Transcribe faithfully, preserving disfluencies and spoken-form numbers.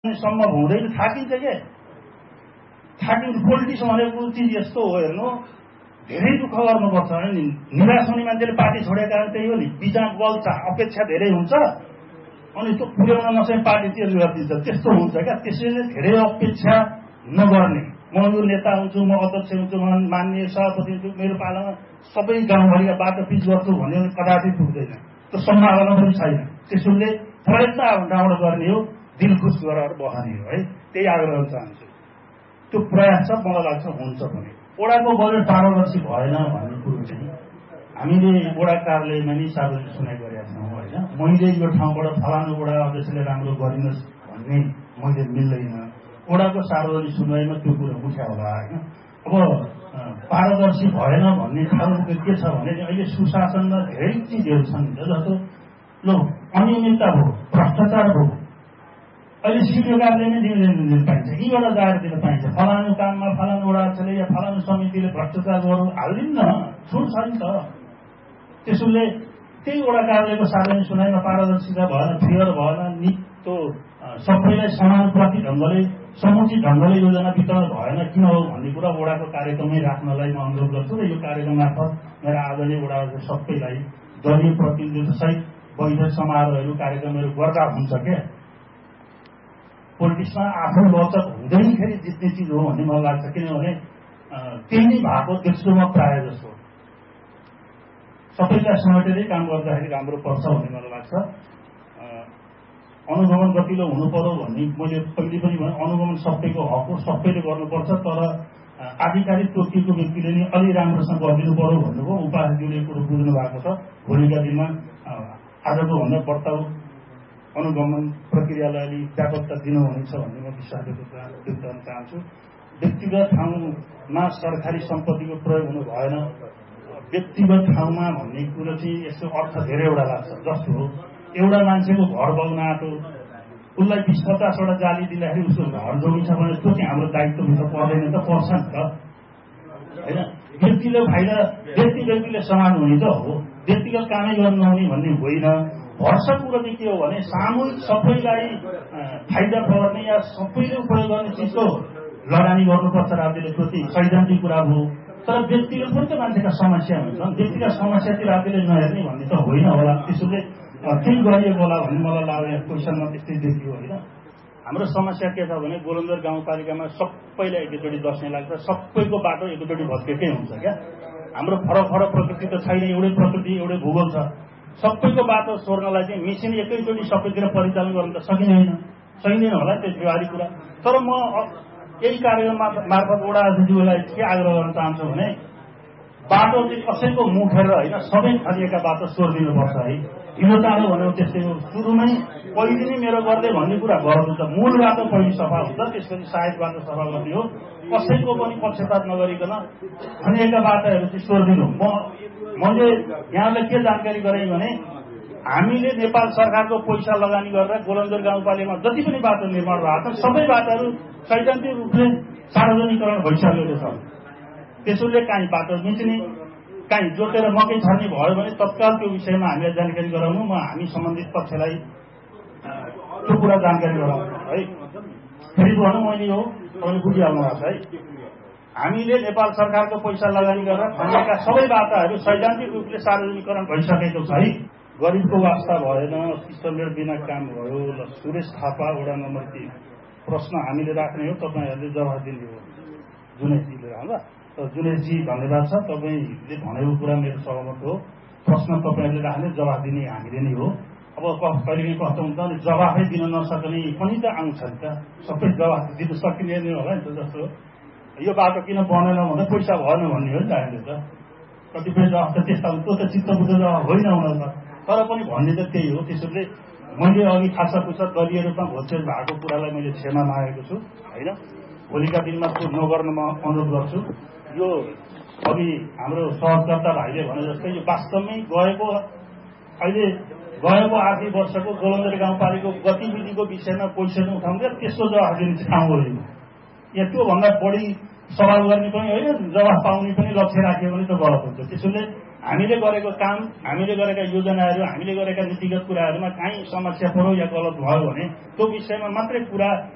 सम्भव हुँदैन, थाकिन्छ के थाकिन्छ। पोलिटिक्स भनेको चिज यस्तो हो, हेर्नु धेरै दुःख गर्नुपर्छ नि। निराश हुने मान्छेले पार्टी छोडेका कारण त्यही हो नि, बिचमा बल अपेक्षा धेरै हुन्छ अनि त्यो पुर्याउन नसके पार्टी चेन्ज गरिदिन्छ, त्यस्तो हुन्छ क्या। त्यसैले धेरै अपेक्षा नगर्ने, म यो नेता हुन्छु, म अध्यक्ष हुन्छु, म मान्ने सभापति हुन्छु, मेरो पालामा सबै गाउँभरिका बाटो पिच गर्छु भन्ने कदापि पुग्दैन, त्यो सम्भावना पनि छैन। त्यसैले प्रयत्न ठाउँबाट गर्ने हो, दिल खुस गरेर बस्ने हो है, त्यही आग्रह चाहन्छु। त्यो प्रयास छ, मलाई लाग्छ हुन्छ भने। ओडाको बजेट पारदर्शी भएन भन्ने कुरो चाहिँ हामीले ओडा कार्यालयमा नि सार्वजनिक सुनाइ गरेका छौँ होइन। मैले यो ठाउँबाट फलानु ओडा अध्यक्षले राम्रो गरिनुहोस् भन्ने मैले मिल्दैन, ओडाको सार्वजनिक सुनवाईमा त्यो कुरो उठ्या होला होइन। अब पारदर्शी भएन भन्ने ठाउँ के छ भने अहिले सुशासनमा धेरै चिजहरू छन्, जस्तो लो अनियमितता भयो, भ्रष्टाचार भयो। अहिले सिडिओ कार्यालयमै दिन पाइन्छ, यीबाट जाहेर दिन पाइन्छ, फलानु काममा फलानु ओडाले या फलानु समितिले भ्रष्टाचार गर्नु हालिदिनु न, छुट छ नि त। त्यसैले त्यही ओडा कार्यालयको सार्वजनिक सुनाइमा पारदर्शिता भएन, फेयर भएन, नि त्यो सबैलाई समानुपातिक ढङ्गले समुचित ढङ्गले योजना वितरण भएन, किन हो भन्ने कुरा ओडाको कार्यक्रममै राख्नलाई म अनुरोध गर्छु। र यो कार्यक्रम मार्फत मेरा आदरणीय ओडा सबैलाई दलीय प्रतिनिधित्वसहित बैठक समारोहहरू कार्यक्रमहरू गर्दा हुन्छ क्या। पोलिटिक्समा आफ्नो लचक हुँदैखेरि जित्ने चिज हो भन्ने मलाई लाग्छ, किनभने त्यही नै भएको देख्छु म प्रायः जस्तो। सबैलाई समेटेरै काम गर्दाखेरि राम्रो पर्छ भन्ने मलाई लाग्छ। अनुगमन गतिलो हुनु पर्यो भन्ने मैले पहिले पनि भने, अनुगमन सबैको हक हो, सबैले गर्नुपर्छ, तर आधिकारिक तोकिएको व्यक्तिले नै अलि राम्रोसँग गरिदिनु पर्यो भन्नुभयो। उपाध्यक्षले कुरो बुझ्नु भएको छ। भोलिका दिनमा आजको भन्दा बढ्ताउ अनुगमन प्रक्रियालाई अलि व्यापकता दिनुहुनेछ भन्ने म विश्वास व्यक्त गर्न चाहन्छु। व्यक्तिगत ठाउँमा सरकारी सम्पत्तिको प्रयोग हुनु भएन। व्यक्तिगत ठाउँमा भन्ने कुरो चाहिँ यसको अर्थ धेरैवटा लाग्छ। जस्तो हो, एउटा मान्छेको घर बग्न आँटो, उसलाई बिस पचासवटा जाली दिँदाखेरि उसको घर जमी छ भने त्यो चाहिँ हाम्रो दायित्वभित्र पर्दैन त, पर्छ नि त होइन। व्यक्तिले फाइदा व्यक्ति व्यक्तिले समान हुने त हो, व्यक्तिगत कामै गर्नु नहुने भन्ने होइन। भरसक कुरो चाहिँ के हो भने सामूहिक सबैलाई फाइदा पर्ने या सबैले उपयोग गर्ने चिजको लगानी गर्नुपर्छ राज्यले, त्यो चाहिँ सैद्धान्तिक कुरा हो। तर व्यक्तिगत पनि त मान्छेका समस्या हुन्छन्, व्यक्तिगत समस्या चाहिँ राज्यले नहेर्ने भन्ने त होइन होला। त्यसैले केही गरिएको होला भन्ने मलाई लाग्यो, क्वेसनमा त्यस्तै देखियो होइन। हाम्रो समस्या के छ भने गोलन्जर गाउँपालिकामा सबैलाई एकैचोटि दस्ने लाग्छ, सबैको बाटो एकैचोटि भत्केकै हुन्छ क्या। हाम्रो फरक फरक प्रकृति त छैन, एउटै प्रकृति एउटै भूगोल छ। सबैको बाटो छोड्नलाई चाहिँ मेसिन एकैचोटि सबैतिर परिचालन गर्नु त सकिँदैन, सकिँदैन होला, त्यो व्यवहारिक कुरा। तर म यही कार्यक्रम मार्फत वडा अध्यक्षज्यूलाई के आग्रह गर्न चाहन्छु भने बाटो चाहिँ कसैको मुखेर होइन, सबै खनिएका बाटो छोडिदिनुपर्छ है। हिँड्नु चालो भनेको त्यस्तै हो, सुरुमै पहिले नै मेरो गर्दै भन्ने कुरा गर्नु त मूल बाटो पहिले सफा हुन्छ, त्यसपछि सहायक बाटो सफा गर्ने हो। कसैको पनि पक्षपात नगरिकन खनिएका बाटोहरू चाहिँ छोडिदिनु। म मैले यहाँलाई के जानकारी गराएँ भने हामीले नेपाल सरकारको पैसा लगानी गरेर गोलन्जर गाउँपालिकामा जति पनि बाटो निर्माण भएको छ सबै बाटोहरू सैद्धान्तिक रूपले सार्वजनिकरण भइसकेको छ। त्यसैले काहीँ बाटो मिच्ने, काहीँ जोतेर मकै छर्ने भयो भने तत्काल त्यो विषयमा हामीलाई जानकारी गराउनु, म हामी सम्बन्धित पक्षलाई त्यो कुरा जानकारी गराउनु है। फेरि भनौँ मैले हो, तपाईँले बुझिहाल्नु भएको छ है। हामीले नेपाल सरकारको पैसा लगानी गरेर खनिएका सबै बाटाहरू सैद्धान्तिक रूपले सार्वजनिकरण भइसकेको छ है। गरिबको वास्ता भएन, सिस्टमले बिना काम भयो। ल सुरेश थापा वडा नम्बर तीन, प्रश्न हामीले राख्ने हो, तपाईँहरूले जवाफ दिने हो। जुनेशजीले राख्ला, जुनेशजी धन्यवाद छ, तपाईँले भनेको कुरा मेरो सहमत हो। प्रश्न तपाईँहरूले राख्ने, जवाफ दिने हामीले नै हो। अब कहिलेकाहीँ कस्तो हुन्छ भने जवाफै दिन नसक्ने पनि त आउँछ नि त, सबै जवाफ दिन सकिने नै होला नि त। जस्तो यो बाटो किन बनेन भन्दा पैसा भएन भन्ने हो नि त हामीले त। कतिपय जवाफ त त्यस्ता हुन्छ, त्यो त चित्तबुद्ध जवाफ होइन हुन त, तर पनि भन्ने त त्यही हो। त्यसैले मैले अघि खासा पुछा दलीय रूपमा घोषित भएको कुरालाई मैले क्षमा मागेको छु होइन। भोलिका दिनमा त्यो नगर्न म अनुरोध गर्छु। यो अघि हाम्रो सहकर्ता भाइले भने जस्तै यो वास्तवमै गएको अहिले गएको आर्थिक वर्षको गोलन्जर गाउँपालिकाको गतिविधिको विषयमा क्वेसन उठाउँदा त्यसको जवाफ दिने ठाउँ हो। यहाँ त्योभन्दा बढी सवाल गर्ने पनि होइन, जवाफ पाउने पनि लक्ष्य राख्यो भने त गलत हुन्छ। त्यसैले हामीले गरेको काम, हामीले गरेका योजनाहरू, हामीले गरेका नीतिगत कुराहरूमा काहीँ समस्या पऱ्यो या गलत भयो भने त्यो विषयमा मात्रै कुरा